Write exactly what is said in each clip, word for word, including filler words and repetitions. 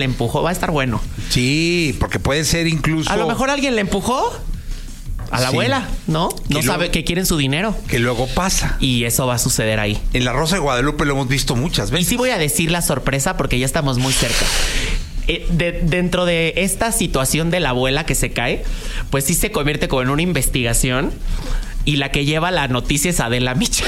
le empujó, va a estar bueno. Sí, porque puede ser incluso... A lo mejor alguien le empujó a la sí. abuela, ¿no? No que sabe luego, que quieren su dinero. Que luego pasa. Y eso va a suceder ahí. En La Rosa de Guadalupe lo hemos visto muchas veces. Y sí voy a decir la sorpresa porque ya estamos muy cerca. Eh, de, dentro de esta situación de la abuela que se cae, pues sí se convierte como en una investigación y la que lleva la noticia es Adela Micha.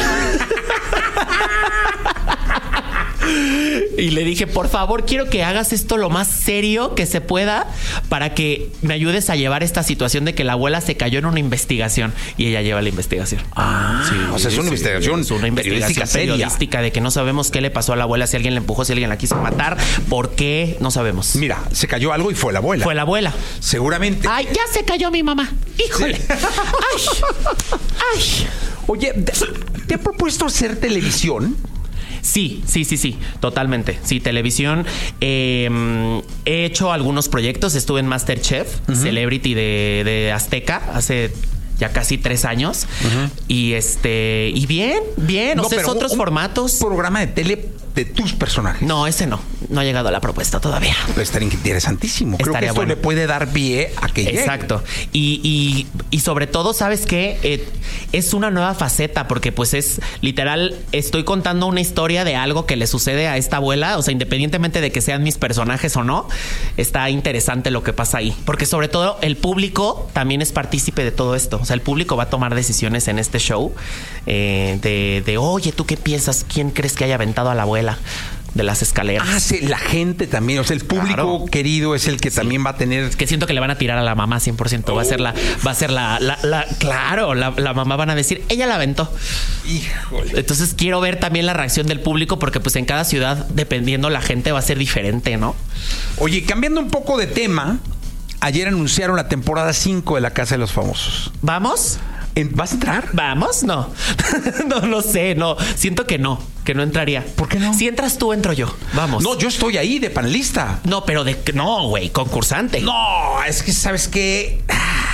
Y le dije, por favor, quiero que hagas esto lo más serio que se pueda para que me ayudes a llevar esta situación de que la abuela se cayó en una investigación. Y ella lleva la investigación. Ah, sí, o sea, es una sí, investigación. Es una investigación periodística de que no sabemos qué le pasó a la abuela, si alguien la empujó, si alguien la quiso matar, por qué, no sabemos. Mira, se cayó algo y fue la abuela. Fue la abuela. Seguramente. Ay, ya se cayó mi mamá. Híjole. Sí. Ay. Ay. Oye, ¿te ha propuesto hacer televisión? Sí, sí, sí, sí, totalmente. Sí, televisión. Eh, he hecho algunos proyectos. Estuve en MasterChef, uh-huh. Celebrity de, de Azteca, hace ya casi tres años. Uh-huh. Y este, y bien, bien. No, o sea, es otros un, formatos. Un programa de tele de tus personajes. No, ese no. No ha llegado a la propuesta todavía. Pero estaría interesantísimo. Creo Estaría que esto bueno. le puede dar pie a que llegue. Exacto. Y, y, y sobre todo, ¿sabes qué? Eh, es una nueva faceta porque pues es literal, estoy contando una historia de algo que le sucede a esta abuela. O sea, independientemente de que sean mis personajes o no, está interesante lo que pasa ahí. Porque sobre todo el público también es partícipe de todo esto. O sea, el público va a tomar decisiones en este show eh, de, de, oye, ¿tú qué piensas? ¿Quién crees que haya aventado a la abuela de las escaleras? Ah, sí, la gente también. O sea, el público claro. querido es el que sí. también va a tener... Es que siento que le van a tirar a la mamá cien por ciento. Oh. Va a ser la... Va a ser la... la, la claro, la, la mamá van a decir, ella la aventó. Híjole. Entonces quiero ver también la reacción del público porque pues en cada ciudad, dependiendo la gente, va a ser diferente, ¿no? Oye, cambiando un poco de tema, ayer anunciaron la temporada cinco de La Casa de los Famosos. ¿Vamos? ¿Vas a entrar? ¿Vamos? No. No lo sé, no. Siento que no, que no entraría. ¿Por qué no? Si entras tú, entro yo. Vamos. No, yo estoy ahí de panelista. No, pero de... No, güey, concursante. No, es que, ¿sabes qué?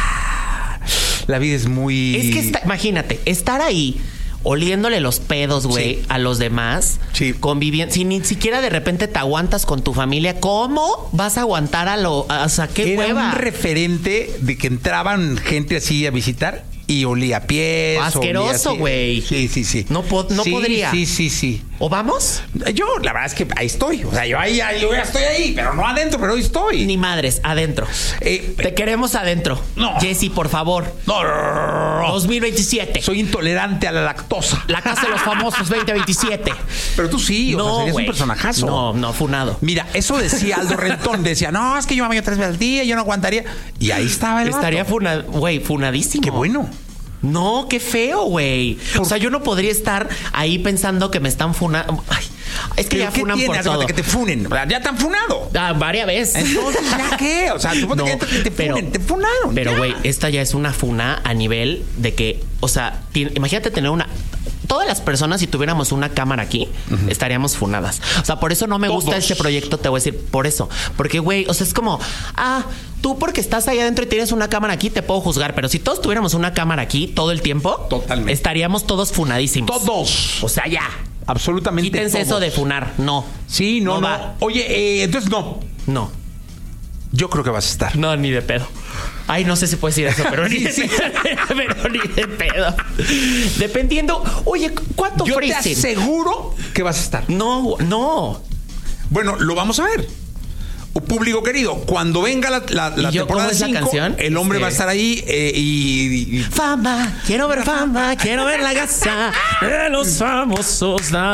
La vida es muy... Es que, está, imagínate, estar ahí... oliéndole los pedos, güey, sí. a los demás, sí. conviviendo, si ni siquiera de repente te aguantas con tu familia, ¿cómo vas a aguantar a lo, a, o sea, qué Era hueva? Un referente de que entraban gente así a visitar y olía a pies. Asqueroso, güey. Sí, sí, sí. No, po- no sí, podría. Sí, sí, sí. ¿O vamos? Yo, la verdad es que ahí estoy. O sea, yo ahí, ahí yo ya estoy ahí, pero no adentro, pero ahí estoy. Ni madres, adentro. Eh, Te queremos adentro. No. Jessy, por favor. No, no, no, no. dos mil veintisiete. Soy intolerante a la lactosa. La Casa de los Famosos veinte veintisiete. Pero tú sí, no, o sea, serías wey. un personajazo. No, no, funado. Mira, eso decía Aldo Rentón. Decía, no, es que yo me baño tres veces al día, yo no aguantaría. Y ahí estaba el Estaría funa, güey, funadísimo. Qué bueno. No, qué feo, güey. O sea, yo no podría estar ahí pensando que me están funando. Ay, es que ya funan por todo. Que te funen. Ya te han funado. Ah, varias veces. Entonces, ¿ya qué? O sea, tú no, que te pero, funen, te funaron. Pero, güey, esta ya es una funa a nivel de que, o sea, t- imagínate tener una... Todas las personas, si tuviéramos una cámara aquí, uh-huh. estaríamos funadas. O sea, por eso no me Todos. gusta este proyecto, te voy a decir, por eso. Porque, güey, o sea, es como, ah, tú porque estás ahí adentro y tienes una cámara aquí, te puedo juzgar. Pero si todos tuviéramos una cámara aquí todo el tiempo, totalmente, estaríamos todos funadísimos. Todos. O sea, ya. Absolutamente. Quítense todos. eso de funar. No. Sí, no, no. no. no. Oye, eh, entonces no. No. Yo creo que vas a estar. No, ni de pedo. Ay, no sé si puedo decir eso, pero ni de sí. pedo. Pero ni de pedo. Dependiendo. Oye, ¿cuánto Yo ofrecen? te aseguro que vas a estar. No, no. Bueno, lo vamos a ver. O público querido, cuando venga la, la, la yo, temporada cinco, la canción, el hombre este... va a estar ahí eh, y, y... Fama, quiero ver fama, quiero ver la casa de los famosos, la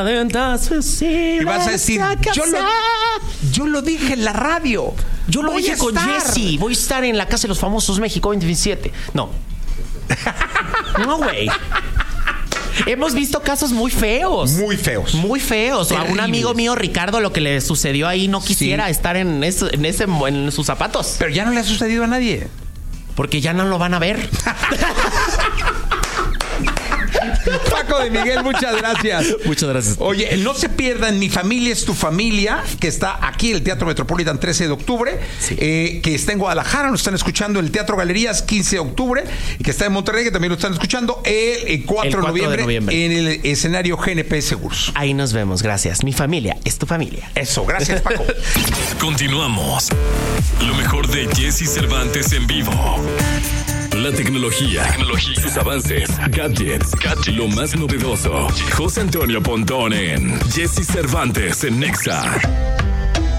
y vas a decir, yo lo, yo lo dije en la radio. Yo lo voy dije con Jessy. Voy a estar en la Casa de los Famosos México veinte veintisiete. No. No, güey. Hemos visto casos muy feos. Muy feos. Muy feos. Terribles. A un amigo mío, Ricardo, lo que le sucedió ahí, no quisiera sí. estar en, eso, en, ese, en sus zapatos. Pero ya no le ha sucedido a nadie. Porque ya no lo van a ver. Paco de Miguel, muchas gracias. Muchas gracias. Oye, no se pierdan Mi Familia es tu Familia, que está aquí en el Teatro Metropolitan trece de octubre, sí. eh, que está en Guadalajara, nos están escuchando en el Teatro Galerías quince de octubre, y que está en Monterrey, que también lo están escuchando el, el cuatro de noviembre en el escenario G N P Seguros. Ahí nos vemos, gracias. Mi familia es tu familia. Eso, gracias, Paco. Continuamos. Lo mejor de Jesse Cervantes en vivo. La tecnología, tecnología, sus avances, gadgets, gadgets, lo más novedoso. José Antonio Pontón en Jesse Cervantes en Nexa.